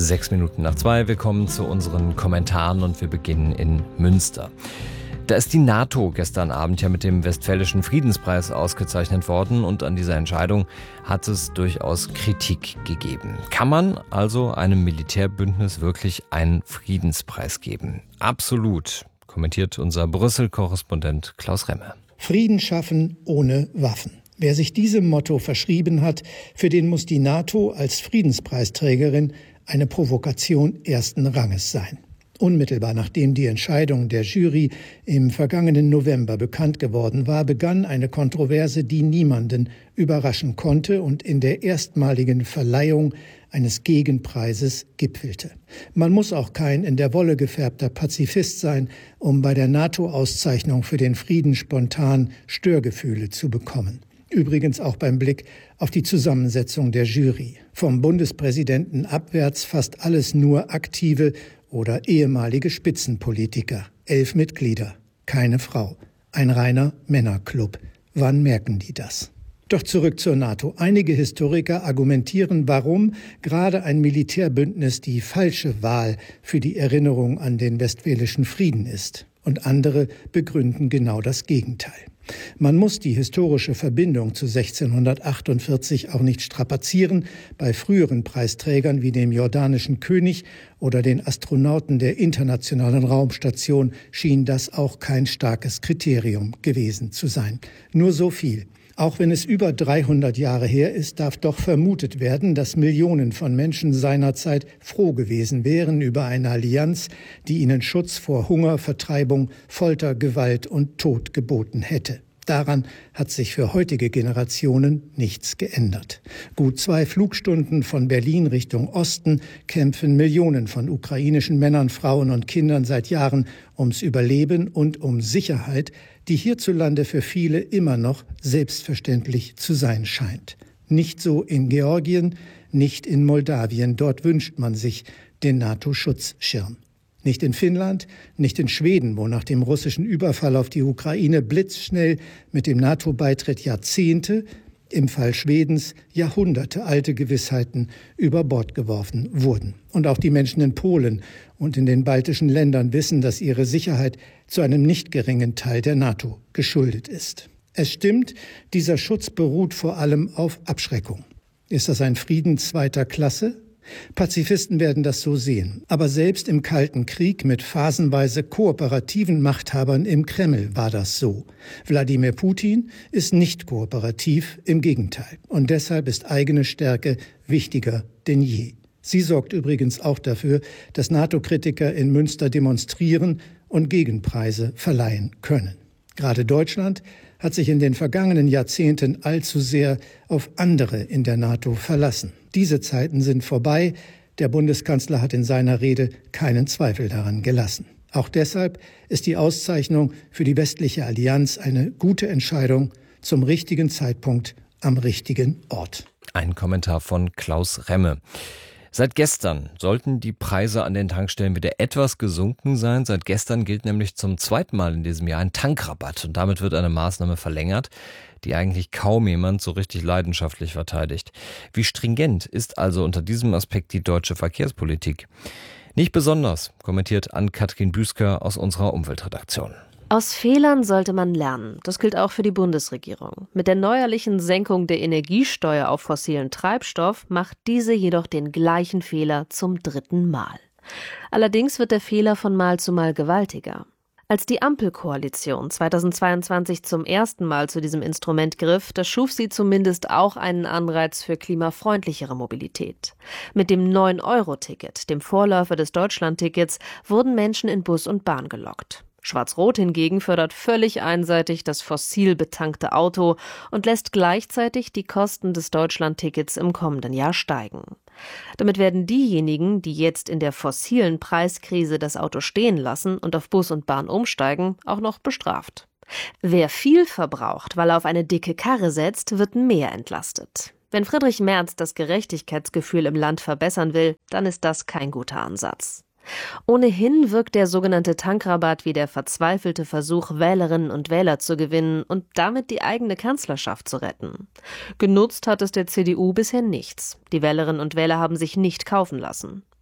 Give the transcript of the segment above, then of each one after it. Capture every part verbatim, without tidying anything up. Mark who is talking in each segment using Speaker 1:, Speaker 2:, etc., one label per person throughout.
Speaker 1: Sechs Minuten nach zwei. Wir kommen zu unseren Kommentaren und wir beginnen in Münster. Da ist die NATO gestern Abend ja mit dem Westfälischen Friedenspreis ausgezeichnet worden und an dieser Entscheidung hat es durchaus Kritik gegeben. Kann man also einem Militärbündnis wirklich einen Friedenspreis geben? Absolut, kommentiert unser Brüssel-Korrespondent Klaus Remme.
Speaker 2: Frieden schaffen ohne Waffen. Wer sich diesem Motto verschrieben hat, für den muss die NATO als Friedenspreisträgerin eine Provokation ersten Ranges sein. Unmittelbar nachdem die Entscheidung der Jury im vergangenen November bekannt geworden war, begann eine Kontroverse, die niemanden überraschen konnte und in der erstmaligen Verleihung eines Gegenpreises gipfelte. Man muss auch kein in der Wolle gefärbter Pazifist sein, um bei der NATO-Auszeichnung für den Frieden spontan Störgefühle zu bekommen. Übrigens auch beim Blick auf die Zusammensetzung der Jury. Vom Bundespräsidenten abwärts fast alles nur aktive oder ehemalige Spitzenpolitiker. Elf Mitglieder, keine Frau. Ein reiner Männerclub. Wann merken die das? Doch zurück zur NATO. Einige Historiker argumentieren, warum gerade ein Militärbündnis die falsche Wahl für die Erinnerung an den Westfälischen Frieden ist. Und andere begründen genau das Gegenteil. Man muss die historische Verbindung zu sechzehnhundertachtundvierzig auch nicht strapazieren. Bei früheren Preisträgern wie dem jordanischen König oder den Astronauten der Internationalen Raumstation schien das auch kein starkes Kriterium gewesen zu sein. Nur so viel. Auch wenn es über dreihundert Jahre her ist, darf doch vermutet werden, dass Millionen von Menschen seinerzeit froh gewesen wären über eine Allianz, die ihnen Schutz vor Hunger, Vertreibung, Folter, Gewalt und Tod geboten hätte. Daran hat sich für heutige Generationen nichts geändert. Gut zwei Flugstunden von Berlin Richtung Osten kämpfen Millionen von ukrainischen Männern, Frauen und Kindern seit Jahren ums Überleben und um Sicherheit, die hierzulande für viele immer noch selbstverständlich zu sein scheint. Nicht so in Georgien, nicht in Moldawien. Dort wünscht man sich den NATO-Schutzschirm. Nicht in Finnland, nicht in Schweden, wo nach dem russischen Überfall auf die Ukraine blitzschnell mit dem NATO-Beitritt Jahrzehnte, im Fall Schwedens Jahrhunderte alte Gewissheiten über Bord geworfen wurden. Und auch die Menschen in Polen und in den baltischen Ländern wissen, dass ihre Sicherheit zu einem nicht geringen Teil der NATO geschuldet ist. Es stimmt, dieser Schutz beruht vor allem auf Abschreckung. Ist das ein Frieden zweiter Klasse? Pazifisten werden das so sehen. Aber selbst im Kalten Krieg mit phasenweise kooperativen Machthabern im Kreml war das so. Wladimir Putin ist nicht kooperativ, im Gegenteil. Und deshalb ist eigene Stärke wichtiger denn je. Sie sorgt übrigens auch dafür, dass NATO-Kritiker in Münster demonstrieren und Gegenpreise verleihen können. Gerade Deutschland hat sich in den vergangenen Jahrzehnten allzu sehr auf andere in der NATO verlassen. Diese Zeiten sind vorbei. Der Bundeskanzler hat in seiner Rede keinen Zweifel daran gelassen. Auch deshalb ist die Auszeichnung für die westliche Allianz eine gute Entscheidung zum richtigen Zeitpunkt am richtigen Ort.
Speaker 1: Ein Kommentar von Klaus Remme. Seit gestern sollten die Preise an den Tankstellen wieder etwas gesunken sein. Seit gestern gilt nämlich zum zweiten Mal in diesem Jahr ein Tankrabatt. Und damit wird eine Maßnahme verlängert, die eigentlich kaum jemand so richtig leidenschaftlich verteidigt. Wie stringent ist also unter diesem Aspekt die deutsche Verkehrspolitik? Nicht besonders, kommentiert Ann-Kathrin Büsker aus unserer Umweltredaktion.
Speaker 3: Aus Fehlern sollte man lernen. Das gilt auch für die Bundesregierung. Mit der neuerlichen Senkung der Energiesteuer auf fossilen Treibstoff macht diese jedoch den gleichen Fehler zum dritten Mal. Allerdings wird der Fehler von Mal zu Mal gewaltiger. Als die Ampelkoalition zweitausendzweiundzwanzig zum ersten Mal zu diesem Instrument griff, da schuf sie zumindest auch einen Anreiz für klimafreundlichere Mobilität. Mit dem neun Euro Ticket, dem Vorläufer des Deutschlandtickets, wurden Menschen in Bus und Bahn gelockt. Schwarz-Rot hingegen fördert völlig einseitig das fossil betankte Auto und lässt gleichzeitig die Kosten des Deutschlandtickets im kommenden Jahr steigen. Damit werden diejenigen, die jetzt in der fossilen Preiskrise das Auto stehen lassen und auf Bus und Bahn umsteigen, auch noch bestraft. Wer viel verbraucht, weil er auf eine dicke Karre setzt, wird mehr entlastet. Wenn Friedrich Merz das Gerechtigkeitsgefühl im Land verbessern will, dann ist das kein guter Ansatz. Ohnehin wirkt der sogenannte Tankrabatt wie der verzweifelte Versuch, Wählerinnen und Wähler zu gewinnen und damit die eigene Kanzlerschaft zu retten. Genutzt hat es der C D U bisher nichts. Die Wählerinnen und Wähler haben sich nicht kaufen lassen.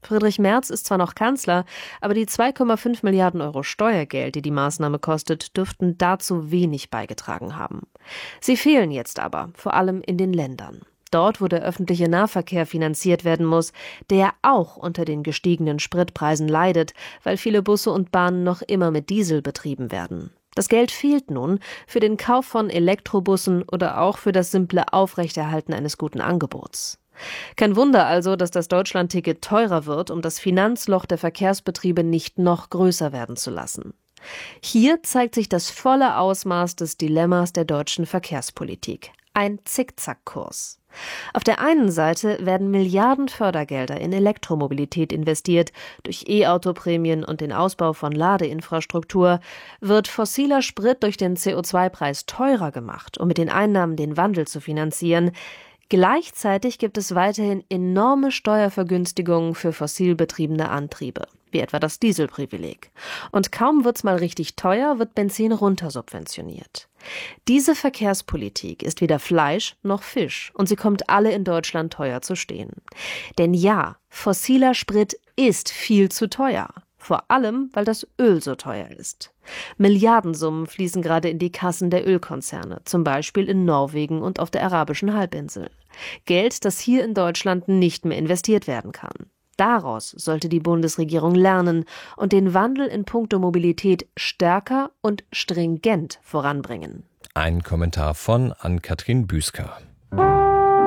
Speaker 3: Friedrich Merz ist zwar noch Kanzler, aber die zwei Komma fünf Milliarden Euro Steuergeld, die die Maßnahme kostet, dürften dazu wenig beigetragen haben. Sie fehlen jetzt aber, vor allem in den Ländern. Dort, wo der öffentliche Nahverkehr finanziert werden muss, der auch unter den gestiegenen Spritpreisen leidet, weil viele Busse und Bahnen noch immer mit Diesel betrieben werden. Das Geld fehlt nun für den Kauf von Elektrobussen oder auch für das simple Aufrechterhalten eines guten Angebots. Kein Wunder also, dass das Deutschlandticket teurer wird, um das Finanzloch der Verkehrsbetriebe nicht noch größer werden zu lassen. Hier zeigt sich das volle Ausmaß des Dilemmas der deutschen Verkehrspolitik. Ein Zickzackkurs. Auf der einen Seite werden Milliarden Fördergelder in Elektromobilität investiert. Durch E-Auto-Prämien und den Ausbau von Ladeinfrastruktur wird fossiler Sprit durch den C O zwei Preis teurer gemacht, um mit den Einnahmen den Wandel zu finanzieren. Gleichzeitig gibt es weiterhin enorme Steuervergünstigungen für fossil betriebene Antriebe, wie etwa das Dieselprivileg. Und kaum wird's mal richtig teuer, wird Benzin runtersubventioniert. Diese Verkehrspolitik ist weder Fleisch noch Fisch und sie kommt alle in Deutschland teuer zu stehen. Denn ja, fossiler Sprit ist viel zu teuer. Vor allem, weil das Öl so teuer ist. Milliardensummen fließen gerade in die Kassen der Ölkonzerne, zum Beispiel in Norwegen und auf der arabischen Halbinsel. Geld, das hier in Deutschland nicht mehr investiert werden kann. Daraus sollte die Bundesregierung lernen und den Wandel in puncto Mobilität stärker und stringent voranbringen.
Speaker 1: Ein Kommentar von Ann-Kathrin Büsker.